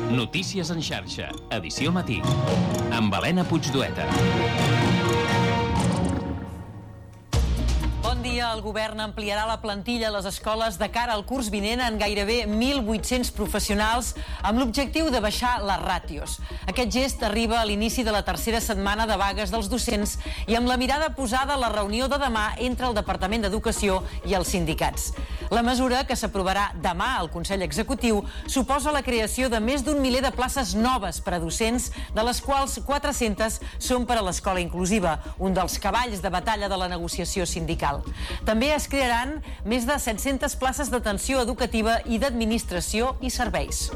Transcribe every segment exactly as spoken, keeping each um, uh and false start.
Notícies en xarxa, edició matí, amb Helena Puigdueta. Bon dia. El govern ampliarà la plantilla a les escoles de cara al curs vinent en gairebé mil vuit-cents professionals amb l'objectiu de baixar les ràtios. Aquest gest arriba a l'inici de la tercera setmana de vagues dels docents i amb la mirada posada a la reunió de demà entre el Departament d'Educació i els sindicats. La mesura, que s'aprovarà demà al Consell Executiu, suposa la creació de més d'un miler de places noves per a docents, de les quals quatre-centes són per a l'escola inclusiva, un dels cavalls de batalla de la negociació sindical. També es crearan més de set-centes places d'atenció educativa i d'administració i serveis.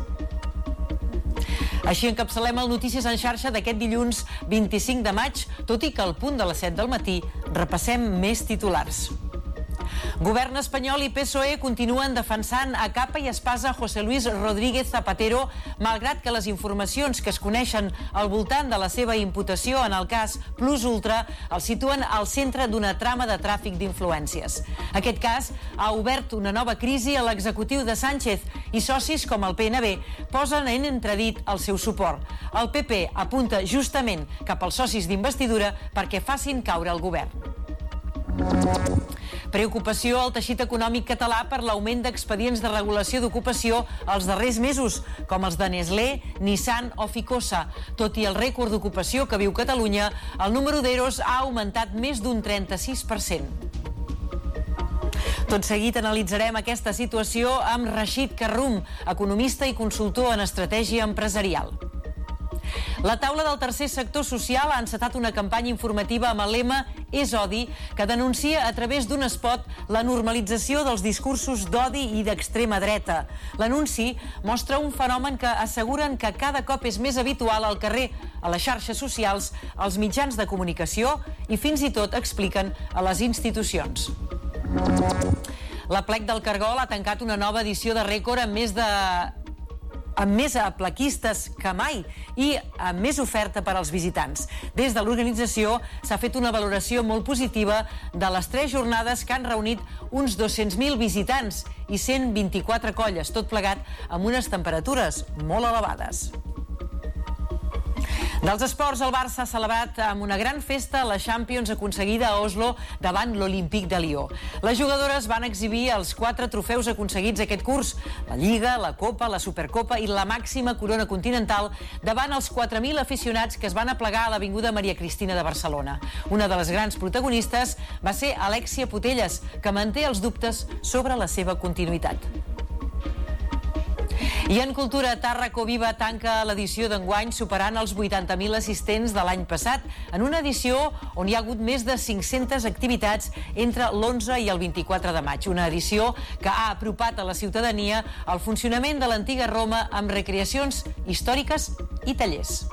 Així encapçalem el Notícies en xarxa d'aquest dilluns vint-i-cinc de maig, tot i que al punt de les set del matí repassem més titulars. Govern espanyol i P S O E continuen defensant a capa i espasa José Luis Rodríguez Zapatero, malgrat que les informacions que es coneixen al voltant de la seva imputació en el cas Plus Ultra el situen al centre d'una trama de tràfic d'influències. Aquest cas ha obert una nova crisi a l'executiu de Sánchez i socis com el P N B posen en entredit el seu suport. El P P apunta justament cap als socis d'investidura perquè facin caure el govern. Preocupació al teixit econòmic català per l'augment d'expedients de regulació d'ocupació els darrers mesos, com els de Nestlé, Nissan o Ficosa. Tot i el rècord d'ocupació que viu Catalunya, el número d'EROs ha augmentat més d'un trenta-sis per cent. Tot seguit analitzarem aquesta situació amb Rashid Karrum, economista i consultor en estratègia empresarial. La taula del tercer sector social ha encetat una campanya informativa amb el lema És odi, que denuncia a través d'un spot la normalització dels discursos d'odi i d'extrema dreta. L'anunci mostra un fenomen que asseguren que cada cop és més habitual al carrer, a les xarxes socials, als mitjans de comunicació i fins i tot expliquen a les institucions. La Plec del Cargol ha tancat una nova edició de rècord amb més de amb més aplequistes que mai i amb més oferta per als visitants. Des de l'organització s'ha fet una valoració molt positiva de les tres jornades que han reunit uns dos-cents mil visitants i cent vint-i-quatre colles, tot plegat amb unes temperatures molt elevades. Dels esports, el Barça ha celebrat amb una gran festa la Champions aconseguida a Oslo davant l'Olímpic de Lió. Les jugadores van exhibir els quatre trofeus aconseguits aquest curs, la Lliga, la Copa, la Supercopa i la màxima corona continental, davant els quatre mil aficionats que es van aplegar a l'Avinguda Maria Cristina de Barcelona. Una de les grans protagonistes va ser Alexia Putellas, que manté els dubtes sobre la seva continuïtat. I en cultura, Tàrraco Viva tanca l'edició d'enguany superant els vuitanta mil assistents de l'any passat, en una edició on hi ha hagut més de cinc-centes activitats entre l'onze i el vint-i-quatre de maig. Una edició que ha apropat a la ciutadania el funcionament de l'antiga Roma amb recreacions històriques i tallers.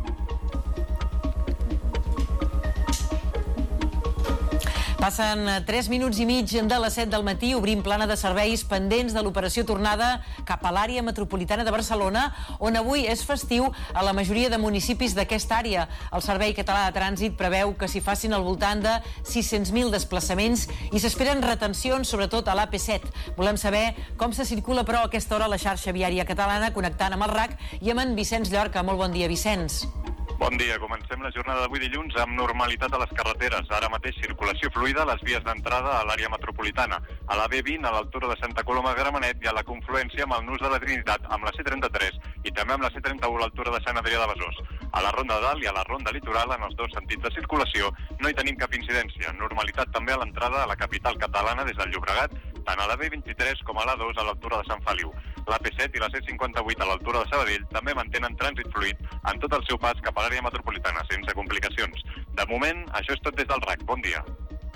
Passen tres minuts i mig de les set del matí, obrim plana de serveis pendents de l'operació tornada cap a l'àrea metropolitana de Barcelona, on avui és festiu a la majoria de municipis d'aquesta àrea. El Servei Català de Trànsit preveu que s'hi facin al voltant de sis-cents mil desplaçaments i s'esperen retencions, sobretot a l'A P set. Volem saber com se circula, però, a aquesta hora a la xarxa viària catalana, connectant amb el R A C i amb en Vicenç Llorca. Molt bon dia, Vicenç. Bon dia. Comencem la jornada d'avui dilluns amb normalitat a les carreteres. Ara mateix circulació fluida a les vies d'entrada a l'àrea metropolitana. A la B vint, a l'altura de Santa Coloma de Gramenet, i a la confluència amb el Nus de la Trinitat, amb la C trenta-tres i també amb la C trenta-u a l'altura de Sant Adrià de Besòs. A la Ronda de Dalt i a la Ronda Litoral, en els dos sentits de circulació, no hi tenim cap incidència. Normalitat també a l'entrada a la capital catalana des del Llobregat, tant a la B vint-i-tres com a la dos a l'altura de Sant Feliu. La P set i la C cinquanta-vuit a l'altura de Sabadell també mantenen trànsit fluid en tot el seu pas cap a l'àrea metropolitana, sense complicacions. De moment, això és tot des del R A C. Bon dia.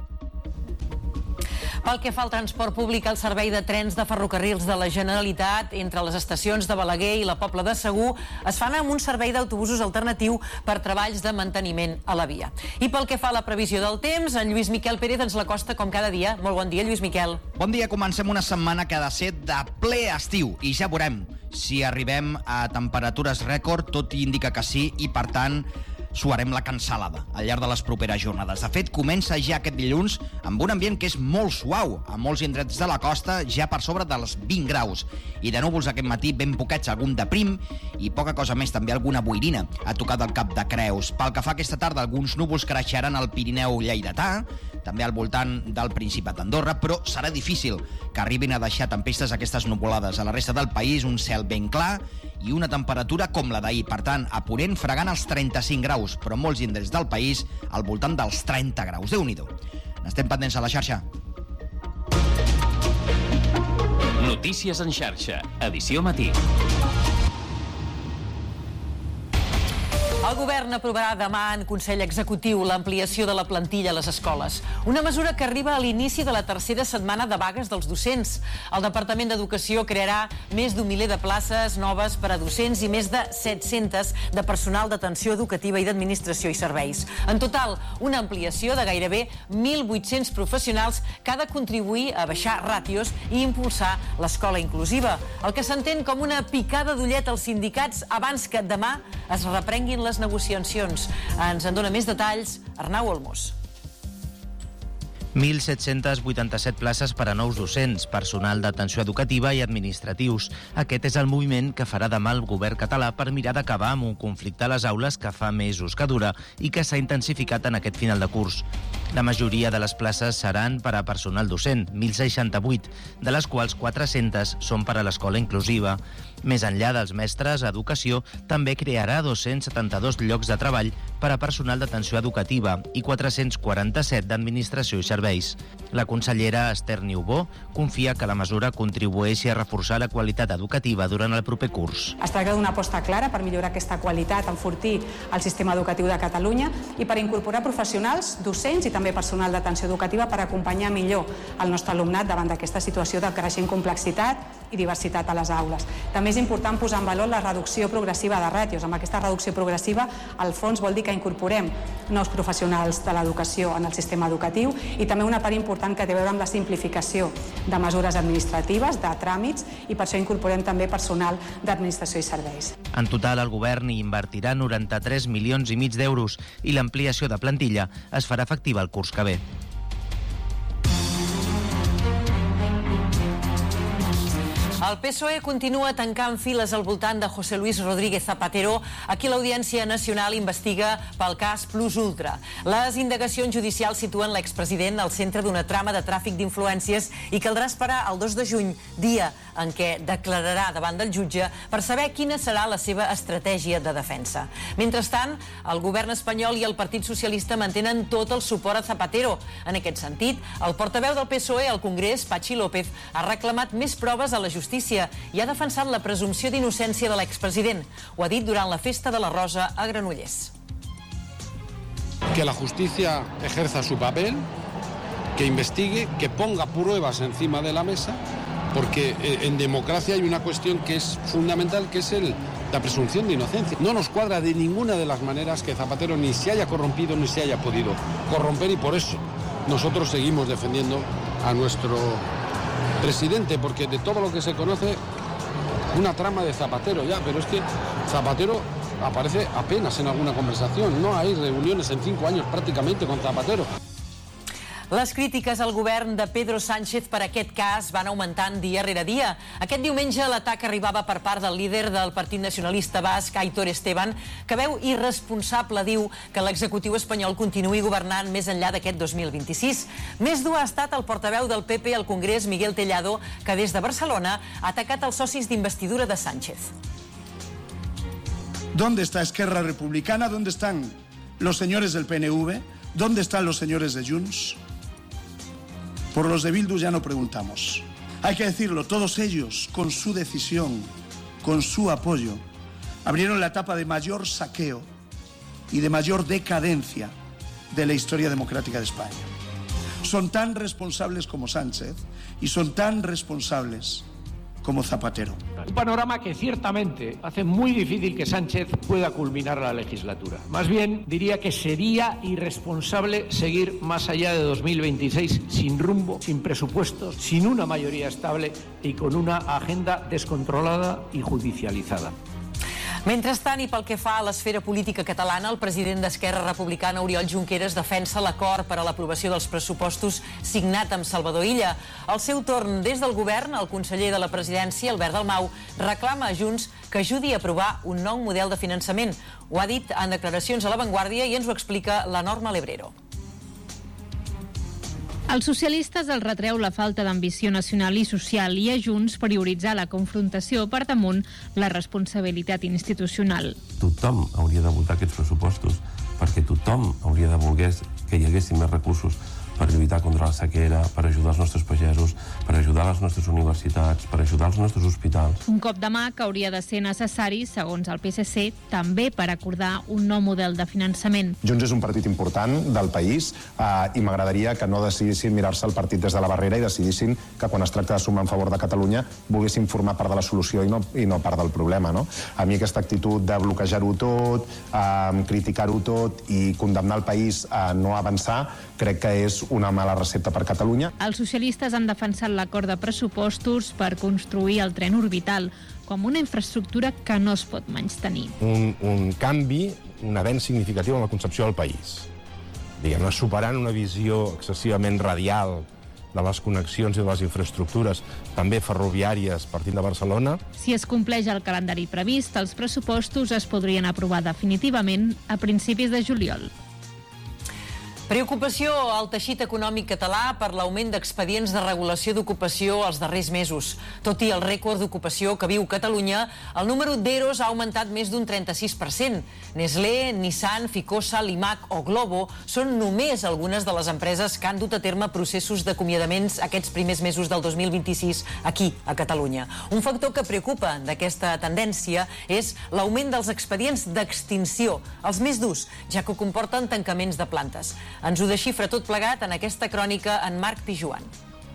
Pel que fa al transport públic, el servei de trens de ferrocarrils de la Generalitat entre les estacions de Balaguer i la Pobla de Segur es fan amb un servei d'autobusos alternatiu per treballs de manteniment a la via. I pel que fa a la previsió del temps, en Lluís Miquel Pérez ens l'acosta com cada dia. Molt bon dia, Lluís Miquel. Bon dia, comencem una setmana que ha de ser de ple estiu i ja veurem si arribem a temperatures rècord, tot indica que sí, i per tant suarem la cansalada al llarg de les properes jornades. De fet, comença ja aquest dilluns amb un ambient que és molt suau. A molts indrets de la costa ja per sobre dels vint graus. I de núvols aquest matí ben poquets, algun de prim i poca cosa més, també alguna boirina a tocar del Cap de Creus. Pel que fa aquesta tarda, alguns núvols creixeran al Pirineu lleidatà, també al voltant del Principat d'Andorra, però serà difícil que arribin a deixar tempestes aquestes nuvolades. A la resta del país, un cel ben clar i una temperatura com la d'ahir. Per tant, a Ponent fregant els trenta-cinc graus, però molts indrets del país al voltant dels trenta graus. Déu-n'hi-do. N'estem pendents a la xarxa. Notícies en xarxa, edició matí. El govern aprovarà demà en Consell Executiu l'ampliació de la plantilla a les escoles. Una mesura que arriba a l'inici de la tercera setmana de vagues dels docents. El Departament d'Educació crearà més d'un miler de places noves per a docents i més de set-centes de personal d'atenció educativa i d'administració i serveis. En total, una ampliació de gairebé mil vuit-cents professionals que ha de contribuir a baixar ràtios i impulsar l'escola inclusiva. El que s'entén com una picada d'ullet als sindicats abans que demà es reprenguin les negociacions. Ens en dona més detalls Arnau Olmos. mil set-cents vuitanta-set places per a nous docents, personal d'atenció educativa i administratius. Aquest és el moviment que farà demà el govern català per mirar d'acabar amb un conflicte a les aules que fa mesos que dura i que s'ha intensificat en aquest final de curs. La majoria de les places seran per a personal docent, mil seixanta-vuit, de les quals quatre-centes són per a l'escola inclusiva. Més enllà dels mestres, Educació també crearà dos-cents setanta-dos llocs de treball per a personal d'atenció educativa i quatre-cents quaranta-set d'administració i serveis. La consellera Esther Niubó confia que la mesura contribueixi a reforçar la qualitat educativa durant el proper curs. Es tracta d'una aposta clara per millorar aquesta qualitat, enfortir el sistema educatiu de Catalunya i per incorporar professionals, docents i també personal d'atenció educativa per acompanyar millor el nostre alumnat davant d'aquesta situació de creixent complexitat i diversitat a les aules. També és important posar en valor la reducció progressiva de ràtios. Amb aquesta reducció progressiva, al fons vol dir que incorporem nous professionals de l'educació en el sistema educatiu i també una part important que té a veure amb la simplificació de mesures administratives, de tràmits, i per això incorporem també personal d'administració i serveis. En total, el govern hi invertirà noranta-tres milions i mig d'euros i l'ampliació de plantilla es farà efectiva el curs que ve. El P S O E continua tancant files al voltant de José Luis Rodríguez Zapatero, a qui l'Audiència Nacional investiga pel cas Plus Ultra. Les indagacions judicials situen l'expresident al centre d'una trama de tràfic d'influències i caldrà esperar el dos de juny, dia en què declararà davant del jutge per saber quina serà la seva estratègia de defensa. Mentrestant, el govern espanyol i el Partit Socialista mantenen tot el suport a Zapatero. En aquest sentit, el portaveu del P S O E al Congrés, Patxi López, ha reclamat més proves a la justícia i ha defensat la presumpció d'innocència de l'expresident. Ho ha dit durant la Festa de la Rosa a Granollers. Que la justicia ejerza su papel, que investigue, que ponga pruebas encima de la mesa, porque en democracia hay una cuestión que es fundamental, que es el, la presunción de inocencia. No nos cuadra de ninguna de las maneras que Zapatero ni se haya corrompido ni se haya podido corromper, y por eso nosotros seguimos defendiendo a nuestro presidente, porque de todo lo que se conoce, una trama de Zapatero ya, pero es que Zapatero aparece apenas en alguna conversación, no hay reuniones en cinco años prácticamente con Zapatero. Les crítiques al govern de Pedro Sánchez per aquest cas van augmentant dia rere dia. Aquest diumenge l'atac arribava per part del líder del Partit Nacionalista Basc, Aitor Esteban, que veu irresponsable, diu, que l'executiu espanyol continuï governant més enllà d'aquest dos mil vint-i-sis. Més dur ha estat el portaveu del P P al Congrés, Miguel Tellado, que des de Barcelona ha atacat els socis d'investidura de Sánchez. ¿Dónde está Esquerra Republicana? ¿Dónde están los señores del P N V? ¿Dónde están los señores de Junts? Por los de Bildu ya no preguntamos. Hay que decirlo, todos ellos, con su decisión, con su apoyo, abrieron la etapa de mayor saqueo y de mayor decadencia de la historia democrática de España. Son tan responsables como Sánchez y son tan responsables como Zapatero. Un panorama que ciertamente hace muy difícil que Sánchez pueda culminar la legislatura. Más bien, diría que sería irresponsable seguir más allá de dos mil veintiséis sin rumbo, sin presupuestos, sin una mayoría estable y con una agenda descontrolada y judicializada. Mentrestant, i pel que fa a l'esfera política catalana, el president d'Esquerra Republicana, Oriol Junqueras, defensa l'acord per a l'aprovació dels pressupostos signat amb Salvador Illa. Al seu torn, des del govern, el conseller de la presidència, Albert Dalmau, reclama a Junts que ajudi a aprovar un nou model de finançament. Ho ha dit en declaracions a La Vanguardia i ens ho explica la Norma Lebrero. Als socialistes els retreu la falta d'ambició nacional i social i a Junts prioritzar la confrontació per damunt la responsabilitat institucional. Tothom hauria de votar aquests pressupostos perquè tothom hauria de voler que hi haguessin més recursos per lluitar contra la sequera, per ajudar els nostres pagesos, per ajudar les nostres universitats, per ajudar els nostres hospitals. Un cop de mà que hauria de ser necessari, segons el P S C, també per acordar un nou model de finançament. Junts és un partit important del país eh, i m'agradaria que no decidissin mirar-se el partit des de la barrera i decidissin que quan es tracta de sumar en favor de Catalunya volguessin formar part de la solució i no, i no part del problema. No? A mi aquesta actitud de bloquejar-ho tot, eh, criticar-ho tot i condemnar el país a no avançar, crec que és una mala recepta per Catalunya. Els socialistes han defensat l'acord de pressupostos per construir el tren orbital com una infraestructura que no es pot menystenir. Un, un canvi, un avenç significatiu en la concepció del país. Diguem-ne, superant una visió excessivament radial de les connexions i de les infraestructures, també ferroviàries partint de Barcelona. Si es compleix el calendari previst, els pressupostos es podrien aprovar definitivament a principis de juliol. Preocupació al teixit econòmic català per l'augment d'expedients de regulació d'ocupació els darrers mesos. Tot i el rècord d'ocupació que viu Catalunya, el número d'EROs ha augmentat més d'un trenta-sis per cent. Nestlé, Nissan, Ficosa, Limac o Glovo són només algunes de les empreses que han dut a terme processos d'acomiadaments aquests primers mesos del dos mil vint-i-sis aquí, a Catalunya. Un factor que preocupa d'aquesta tendència és l'augment dels expedients d'extinció, els més durs, ja que comporten tancaments de plantes. Ens ho desxifra tot plegat en aquesta crònica en Marc Pijuan.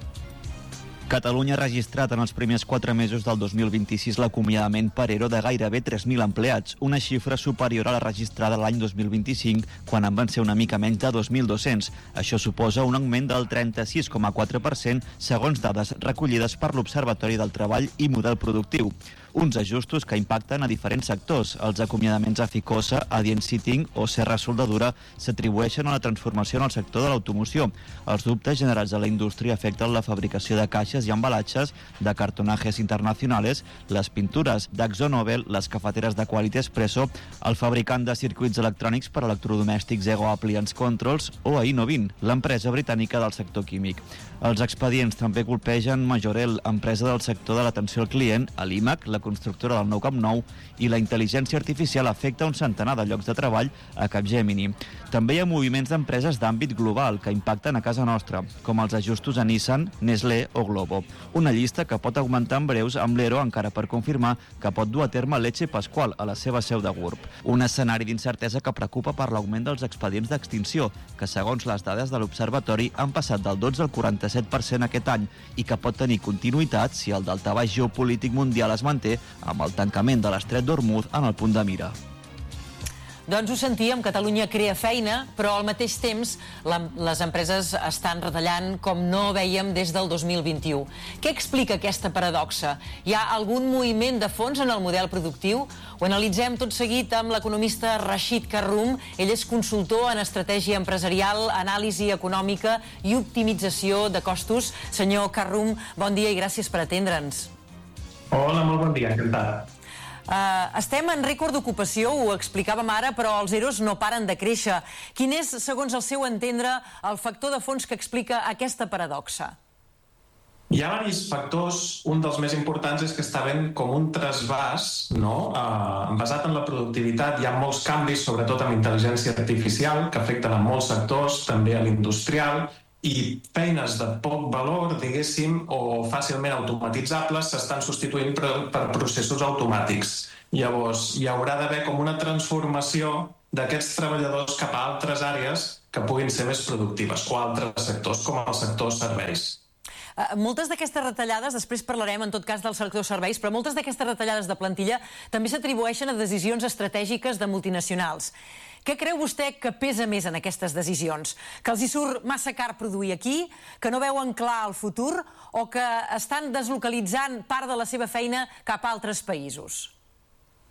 Catalunya ha registrat en els primers quatre mesos del dos mil vint-i-sis l'acomiadament per ERO de gairebé tres mil empleats, una xifra superior a la registrada l'any dos mil vint-i-cinc, quan en van ser una mica menys de dos mil dos-cents. Això suposa un augment del trenta-sis coma quatre per cent, segons dades recollides per l'Observatori del Treball i Model Productiu. Uns ajustos que impacten a diferents sectors. Els acomiadaments a Ficosa, Adient Seating o Serra Soldadura s'atribueixen a la transformació en el sector de l'automoció. Els dubtes generats a la indústria afecten la fabricació de caixes i embalatges, de cartonajes internacionales, les pintures d'Akzo-Nobel, les cafeteres de Quality Espresso, el fabricant de circuits electrònics per electrodomèstics Ego Appliance Controls o a Innovin, l'empresa britànica del sector químic. Els expedients també colpegen Majorel, empresa del sector de l'atenció al client, a l'IMAC, la constructora del nou Camp Nou, i la intel·ligència artificial afecta un centenar de llocs de treball a Capgemini. També hi ha moviments d'empreses d'àmbit global que impacten a casa nostra, com els ajustos a Nissan, Nestlé o Glovo. Una llista que pot augmentar en breus amb l'ERO encara per confirmar que pot dur a terme Leche Pascual a la seva seu de Gurb. Un escenari d'incertesa que preocupa per l'augment dels expedients d'extinció, que segons les dades de l'Observatori han passat del dotze al quaranta-set per cent aquest any i que pot tenir continuïtat si el daltabaix geopolític mundial es manté amb el tancament de l'estret d'Hormuz en el punt de mira. Doncs ho sentíem, Catalunya crea feina, però al mateix temps la, les empreses estan retallant com no vèiem des del dos mil vint-i-u. Què explica aquesta paradoxa? Hi ha algun moviment de fons en el model productiu? Ho analitzem tot seguit amb l'economista Rashid Karroum. Ell és consultor en estratègia empresarial, anàlisi econòmica i optimització de costos. Senyor Karroum, bon dia i gràcies per atendre'ns. Hola, molt bon dia, encantat. Uh, estem en rècord d'ocupació, ho explicàvem ara, però els EROs no paren de créixer. Quin és, segons el seu entendre, el factor de fons que explica aquesta paradoxa? Hi ha diversos factors. Un dels més importants és que està havent com un trasbàs, no? uh, basat en la productivitat. Hi ha molts canvis, sobretot amb intel·ligència artificial, que afecten a molts sectors, també a l'industrial, i feines de poc valor, diguéssim, o fàcilment automatitzables s'estan substituint per, per processos automàtics. Llavors, hi haurà d'haver com una transformació d'aquests treballadors cap a altres àrees que puguin ser més productives, o altres sectors, com el sector serveis. Uh, moltes d'aquestes retallades, després parlarem en tot cas del sector serveis, però moltes d'aquestes retallades de plantilla també s'atribueixen a decisions estratègiques de multinacionals. Què creu vostè que pesa més en aquestes decisions? Que els hi surt massa car produir aquí, que no veuen clar el futur o que estan deslocalitzant part de la seva feina cap a altres països?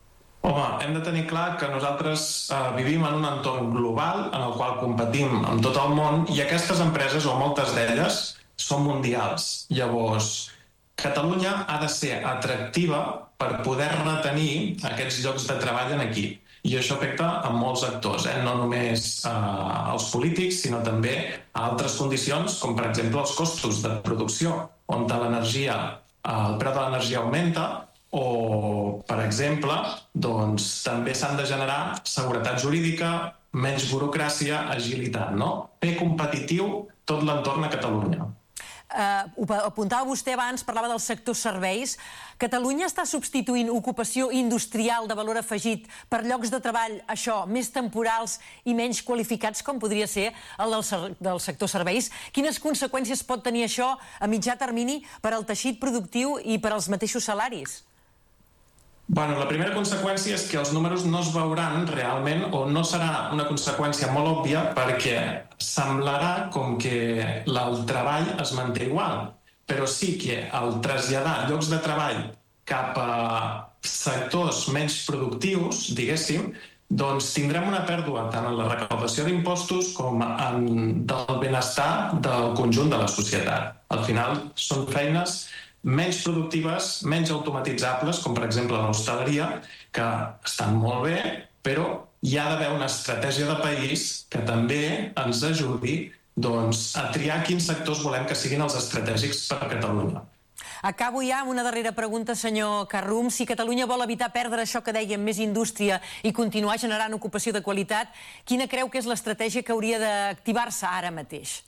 Home, hem de tenir clar que nosaltres eh, vivim en un entorn global en el qual competim amb tot el món i aquestes empreses, o moltes d'elles, són mundials. Llavors, Catalunya ha de ser atractiva per poder retenir aquests llocs de treball en aquí. I això afecta a molts actors, eh? no només eh, als polítics, sinó també a altres condicions, com per exemple els costos de producció, on l'energia, eh, el preu de l'energia augmenta, o, per exemple, doncs, també s'han de generar seguretat jurídica, menys burocràcia, agilitat, no? Fer competitiu tot l'entorn a Catalunya. Uh, ho apuntava vostè abans, parlava del sector serveis. Catalunya està substituint ocupació industrial de valor afegit per llocs de treball, això, més temporals i menys qualificats, com podria ser el del, del sector serveis. Quines conseqüències pot tenir això a mitjà termini per al teixit productiu i per als mateixos salaris? Bueno, la primera conseqüència és que els números no es veuran realment, o no serà una conseqüència molt òbvia, perquè semblarà com que el treball es manté igual, però sí que al traslladar llocs de treball cap a sectors menys productius, diguéssim, doncs tindrem una pèrdua tant en la recaptació d'impostos com en del benestar del conjunt de la societat. Al final són feines menys productives, menys automatitzables, com per exemple l'hostaleria, que estan molt bé, però hi ha d'haver una estratègia de país que també ens ajudi doncs, a triar quins sectors volem que siguin els estratègics per a Catalunya. Acabo ja amb una darrera pregunta, senyor Carrum. Si Catalunya vol evitar perdre això que dèiem, més indústria, i continuar generant ocupació de qualitat, quina creu que és l'estratègia que hauria d'activar-se ara mateix?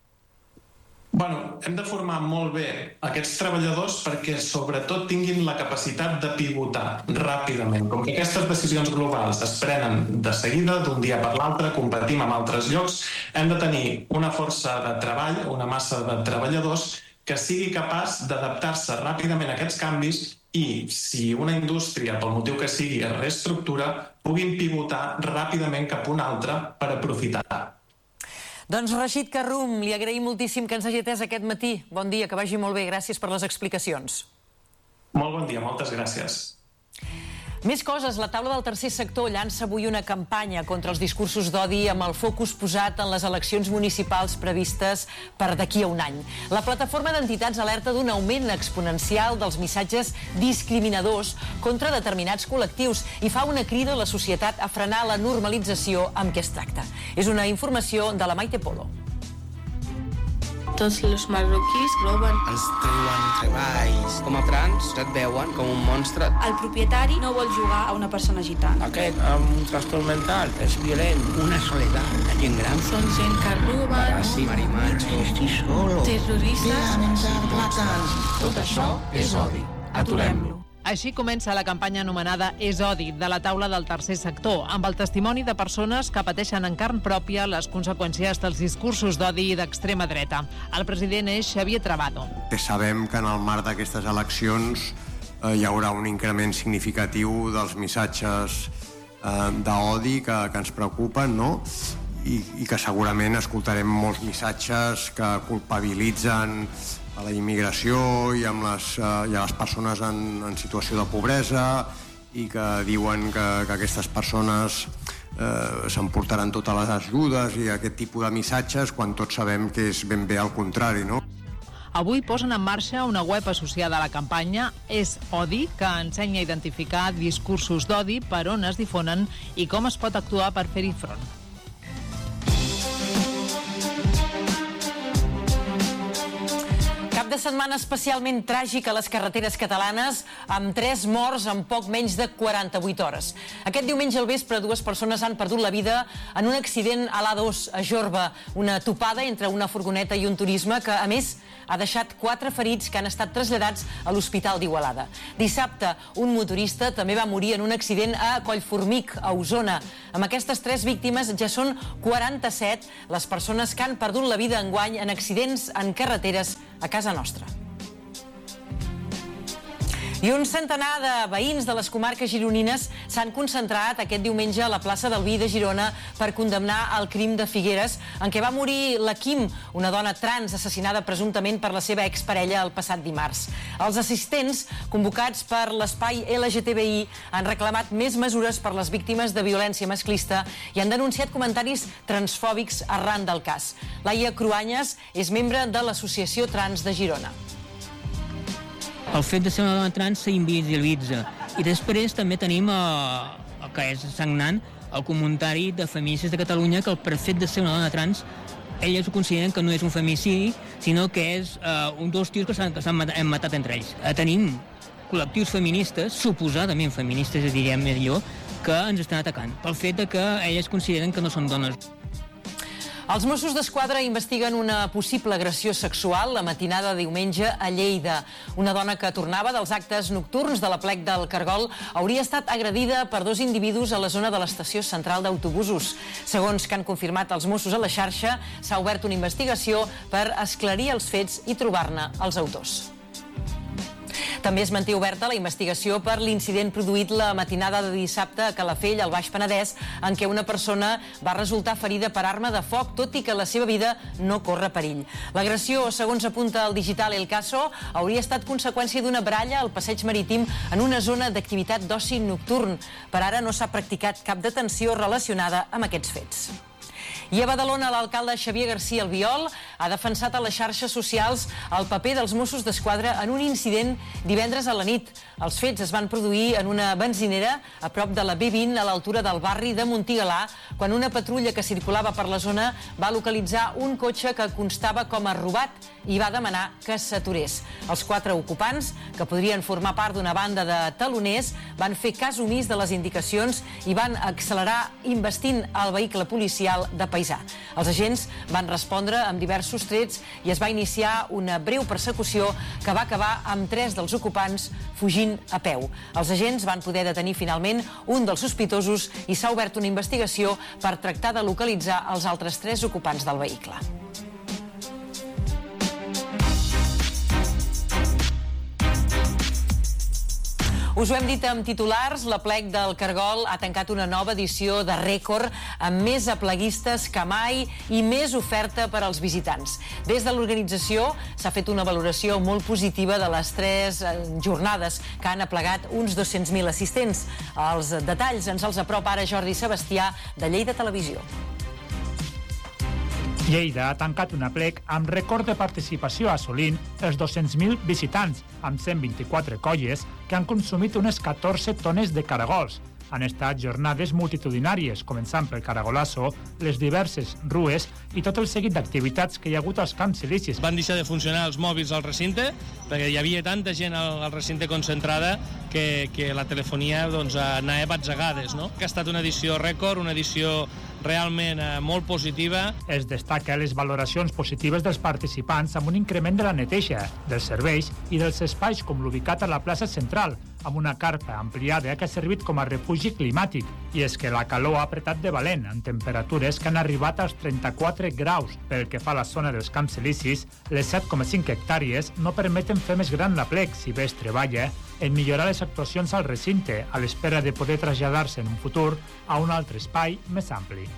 Bueno, hem de formar molt bé aquests treballadors perquè sobretot tinguin la capacitat de pivotar ràpidament. Com que aquestes decisions globals es prenen de seguida, d'un dia per l'altre, competim amb altres llocs, hem de tenir una força de treball, una massa de treballadors que sigui capaç d'adaptar-se ràpidament a aquests canvis i, si una indústria, pel motiu que sigui, es reestructura, puguin pivotar ràpidament cap a una altra per aprofitar. Doncs Rashid Carrum, li agraïm moltíssim que ens hagi atès aquest matí. Bon dia, que vagi molt bé. Gràcies per les explicacions. Molt bon dia, moltes gràcies. Més coses. La taula del tercer sector llança avui una campanya contra els discursos d'odi amb el focus posat en les eleccions municipals previstes per d'aquí a un any. La plataforma d'entitats alerta d'un augment exponencial dels missatges discriminadors contra determinats col·lectius i fa una crida a la societat a frenar la normalització amb què es tracta. És una informació de la Maite Polo. Tots els marroquís roben. Ens treuen treballs. Com a trans et veuen com un monstre. El propietari no vol jugar a una persona gitana. Aquest amb un trastorn mental és violent. Una soledat. La gent gran. Són gent que roben. Sí, marimatge. Estic solo. Terroristes. Tot això és odi. Aturem-lo. Així comença la campanya anomenada És odi, de la taula del tercer sector, amb el testimoni de persones que pateixen en carn pròpia les conseqüències dels discursos d'odi i d'extrema dreta. El president és Xavier Trabado. Sabem que en el marc d'aquestes eleccions eh, hi haurà un increment significatiu dels missatges eh, d'odi que, que ens preocupen, no? I, i que segurament escoltarem molts missatges que culpabilitzen a la immigració i, amb les, eh, i a les persones en, en situació de pobresa i que diuen que, que aquestes persones eh, s'emportaran totes les ajudes i aquest tipus de missatges quan tots sabem que és ben bé al contrari, no? Avui posen en marxa una web associada a la campanya És odi, que ensenya a identificar discursos d'odi, per on es difonen i com es pot actuar per fer-hi front. Cap de setmana especialment tràgic a les carreteres catalanes, amb tres morts en poc menys de quaranta-vuit hores. Aquest diumenge al vespre, dues persones han perdut la vida en un accident a l'A dos a Jorba, una topada entre una furgoneta i un turisme que, a més, ha deixat quatre ferits que han estat traslladats a l'Hospital d'Igualada. Dissabte, un motorista també va morir en un accident a Collformic, a Osona. Amb aquestes tres víctimes ja són quaranta-set les persones que han perdut la vida enguany en accidents en carreteres a casa nostra. I un centenar de veïns de les comarques gironines s'han concentrat aquest diumenge a la plaça del Vi de Girona per condemnar el crim de Figueres, en què va morir la Quim, una dona trans assassinada presumptament per la seva exparella el passat dimarts. Els assistents, convocats per l'espai L G T B I, han reclamat més mesures per les víctimes de violència masclista i han denunciat comentaris transfòbics arran del cas. Laia Cruanyes és membre de l'Associació Trans de Girona. El fet de ser una dona trans s'invisibilitza. I després també tenim, eh, el que és sagnant, el comentari de feministes de Catalunya que per fet de ser una dona trans elles ho consideren que no és un femicidi, sinó que és eh, un dos tios que s'han matat, matat entre ells. Eh, tenim col·lectius feministes, suposadament feministes, diríem millor, que ens estan atacant pel fet de que elles consideren que no són dones. Els Mossos d'Esquadra investiguen una possible agressió sexual la matinada de diumenge a Lleida. Una dona que tornava dels actes nocturns de l'Aplec del Cargol hauria estat agredida per dos individus a la zona de l'estació central d'autobusos. Segons que han confirmat els Mossos a la xarxa, s'ha obert una investigació per esclarir els fets i trobar-ne els autors. També es manté oberta la investigació per l'incident produït la matinada de dissabte a Calafell, al Baix Penedès, en què una persona va resultar ferida per arma de foc, tot i que la seva vida no corre perill. L'agressió, segons apunta el digital El Caso, hauria estat conseqüència d'una baralla al passeig marítim en una zona d'activitat d'oci nocturn. Per ara no s'ha practicat cap detenció relacionada amb aquests fets. I a Badalona, l'alcalde Xavier García Albiol ha defensat a les xarxes socials el paper dels Mossos d'Esquadra en un incident divendres a la nit. Els fets es van produir en una benzinera a prop de la B vint a l'altura del barri de Montigalà, quan una patrulla que circulava per la zona va localitzar un cotxe que constava com a robat i va demanar que s'aturés. Els quatre ocupants, que podrien formar part d'una banda de taloners, van fer cas omís de les indicacions i van accelerar investint el vehicle policial de paisà. Els agents van respondre amb diversos trets i es va iniciar una breu persecució que va acabar amb tres dels ocupants fugint a peu. Els agents van poder detenir finalment un dels sospitosos i s'ha obert una investigació per tractar de localitzar els altres tres ocupants del vehicle. Us ho hem dit amb titulars, l'Aplec del Cargol ha tancat una nova edició de rècord amb més apleguistes que mai i més oferta per als visitants. Des de l'organització s'ha fet una valoració molt positiva de les tres jornades que han aplegat uns dos-cents mil assistents. Els detalls ens els apropa ara Jordi Sebastià, de Lleida Televisió. Lleida ha tancat un aplec amb rècord de participació assolint els dos-cents mil visitants, amb cent vint-i-quatre colles que han consumit unes catorze tones de caragols. Han estat jornades multitudinàries, començant pel caragolasso, les diverses rues i tot el seguit d'activitats que hi ha hagut als camps silicis. Van deixar de funcionar els mòbils al recinte, perquè hi havia tanta gent al, al recinte concentrada que, que la telefonia doncs, anava batzegades. No? Ha estat una edició rècord, una edició realment eh, molt positiva. Es destaca les valoracions positives dels participants amb un increment de la neteja, dels serveis i dels espais com l'ubicat a la plaça central, amb una carpa ampliada que ha servit com a refugi climàtic. I és que la calor ha apretat de valent, amb temperatures que han arribat als trenta-quatre graus. Pel que fa a la zona dels camps silicis, les set coma cinc hectàrees no permeten fer més gran l'aplec, si bé es treballa en millorar les actuacions al recinte, a l'espera de poder traslladar-se en un futur a un altre espai més ampli.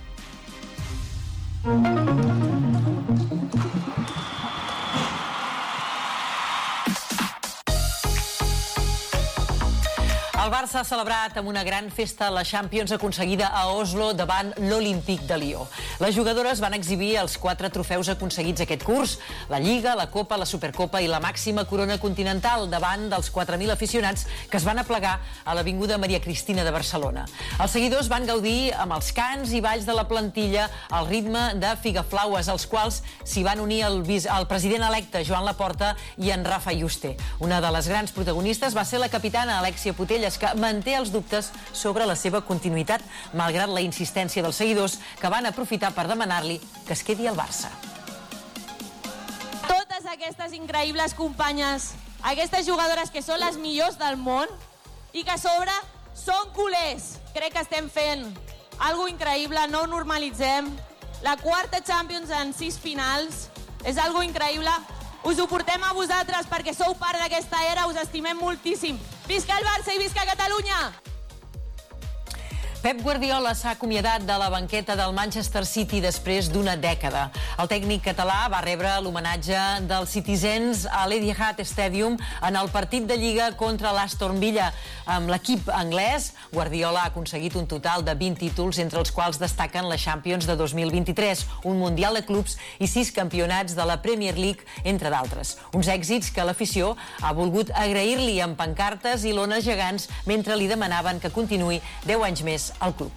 El Barça ha celebrat amb una gran festa la Champions aconseguida a Oslo davant l'Olímpic de Lió. Les jugadores van exhibir els quatre trofeus aconseguits aquest curs, la Lliga, la Copa, la Supercopa i la màxima corona continental davant dels quatre mil aficionats que es van aplegar a l'Avinguda Maria Cristina de Barcelona. Els seguidors van gaudir amb els cants i balls de la plantilla al ritme de Figaflaues, als quals s'hi van unir el, el president electe Joan Laporta i en Rafa Yuste. Una de les grans protagonistes va ser la capitana Alexia Putellas, que manté els dubtes sobre la seva continuïtat, malgrat la insistència dels seguidors que van aprofitar per demanar-li que es quedi al Barça. Totes aquestes increïbles companyes, aquestes jugadores que són les millors del món i que a sobre són culers. Crec que estem fent algo increïble, no ho normalitzem. La quarta Champions en sis finals és algo increïble. Us ho portem a vosaltres perquè sou part d'aquesta era, us estimem moltíssim. Visca el Barça i visca Catalunya! Pep Guardiola s'ha acomiadat de la banqueta del Manchester City després d'una dècada. El tècnic català va rebre l'homenatge dels Citizens a l'Etihad Stadium en el partit de Lliga contra l'Aston Villa. Amb l'equip anglès, Guardiola ha aconseguit un total de vint títols, entre els quals destaquen la Champions de dos mil vint-i-tres, un Mundial de Clubs i sis campionats de la Premier League, entre d'altres. Uns èxits que l'afició ha volgut agrair-li amb pancartes i lones gegants mentre li demanaven que continuï deu anys més al club.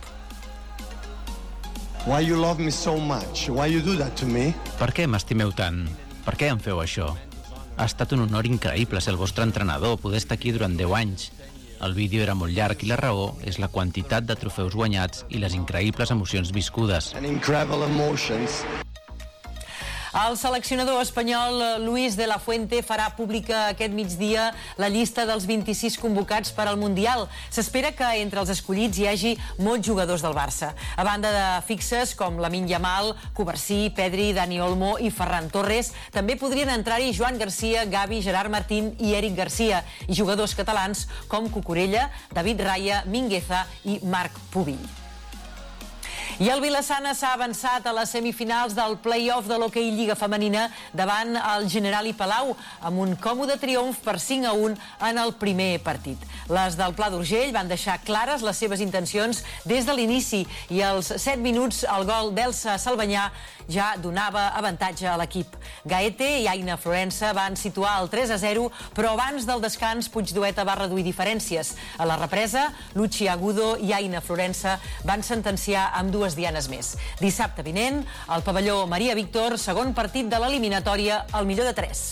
Why you love me so much? Why you do that to me? Per què m'estimeu tant? Per què em feu això? Ha estat un honor increïble ser el vostre entrenador, poder estar aquí durant deu anys. El vídeo era molt llarg i la raó és la quantitat de trofeus guanyats i les increïbles emocions viscudes. And incredible emotions. El seleccionador espanyol Luis de la Fuente farà pública aquest migdia la llista dels vint-i-sis convocats per al Mundial. S'espera que entre els escollits hi hagi molts jugadors del Barça. A banda de fixes com Lamine Yamal, Covarsí, Pedri, Dani Olmo i Ferran Torres, també podrien entrar-hi Joan Garcia, Gavi, Gerard Martín i Eric Garcia, i jugadors catalans com Cucurella, David Raya, Mingueza i Marc Pubill. I el Vilassana s'ha avançat a les semifinals del play-off de l'hoquei Lliga Femenina davant el Generali Palau, amb un còmode triomf per cinc a un en el primer partit. Les del Pla d'Urgell van deixar clares les seves intencions des de l'inici i als set minuts el gol d'Elsa Salvanyà ja donava avantatge a l'equip. Gaete i Aina Florença van situar el tres a zero, però abans del descans Puigdueta va reduir diferències. A la represa, Luchi Agudo i Aina Florença van sentenciar amb dues dianes més. Dissabte vinent, al pavelló Maria Víctor, segon partit de l'eliminatòria, al millor de tres.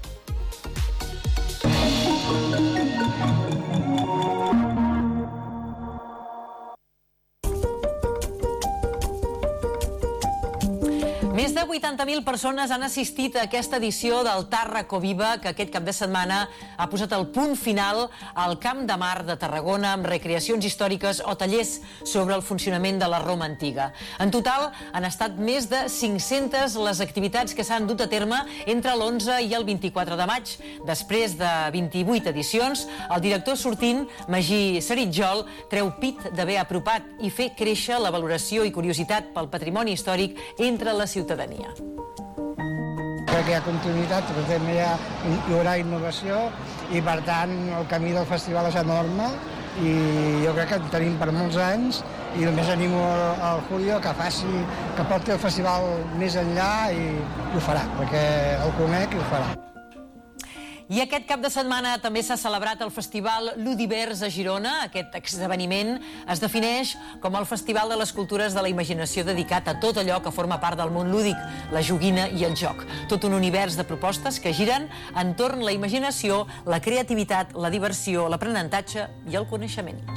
Més de vuitanta mil persones han assistit a aquesta edició del Tàrraco Viva, que aquest cap de setmana ha posat el punt final al Camp de Mar de Tarragona amb recreacions històriques o tallers sobre el funcionament de la Roma antiga. En total, han estat més de cinc-centes les activitats que s'han dut a terme entre l'onze i el vint-i-quatre de maig. Després de vint-i-vuit edicions, el director sortint, Magí Saritjol, treu pit d'haver apropat i fer créixer la valoració i curiositat pel patrimoni històric entre la ciutadania. Crec que hi ha continuïtat, però també hi, ha, hi haurà innovació i, per tant, el camí del festival és enorme i jo crec que en tenim per molts anys i només animo al Julio que faci, que porti el festival més enllà i, i ho farà, perquè el conec i ho farà. I aquest cap de setmana també s'ha celebrat el Festival Ludivers a Girona. Aquest esdeveniment es defineix com el Festival de les Cultures de la Imaginació dedicat a tot allò que forma part del món lúdic, la joguina i el joc. Tot un univers de propostes que giren entorn la imaginació, la creativitat, la diversió, l'aprenentatge i el coneixement.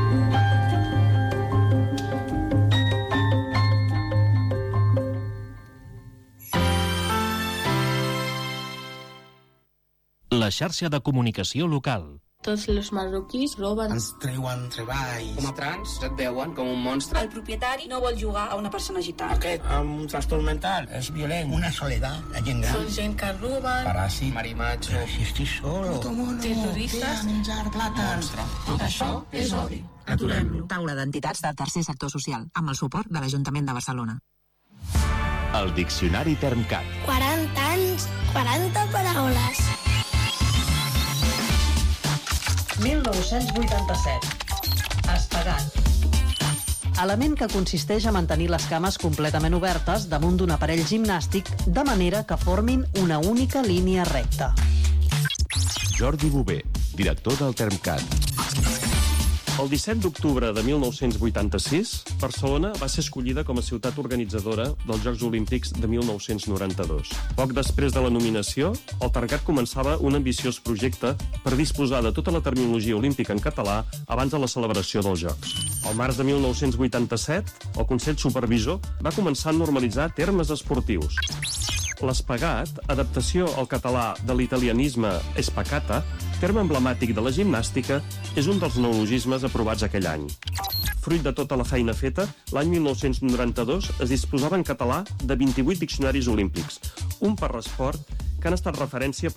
La xarxa de comunicació local. Tots els marroquís roben. Ens treuen treballs. Com a trans et veuen com un monstre. El propietari no vol jugar a una persona gitana. Aquest amb un trastorn mental és violent. Una soledat, la gent gran. Són gent que roben. Paràsit, marimacho. Si estic solo. Terroristes. Menjar plàtans. Tot això és odi. Aturem-lo. Taula d'entitats del tercer sector social, amb el suport de l'Ajuntament de Barcelona. El Diccionari Termcat. quaranta anys, quaranta paraules. mil nou-cents vuitanta-set. Espagat. Element que consisteix a mantenir les cames completament obertes damunt d'un aparell gimnàstic de manera que formin una única línia recta. Jordi Bové, director del Termcat. El disset d'octubre de mil nou-cents vuitanta-sis, Barcelona va ser escollida com a ciutat organitzadora dels Jocs Olímpics de mil nou-cents noranta-dos. Poc després de la nominació, el Termcat començava un ambiciós projecte per disposar de tota la terminologia olímpica en català abans de la celebració dels Jocs. Al març de mil nou-cents vuitanta-set, el Consell Supervisor va començar a normalitzar termes esportius. L'espagat, adaptació al català de l'italianisme espacata, terme emblemàtic de la gimnàstica, és un dels neologismes aprovats aquell any. Fruit de tota la feina feta, l'any mil nou-cents noranta-dos es disposava en català de vint-i-vuit diccionaris olímpics, un per esport, que han estat referència per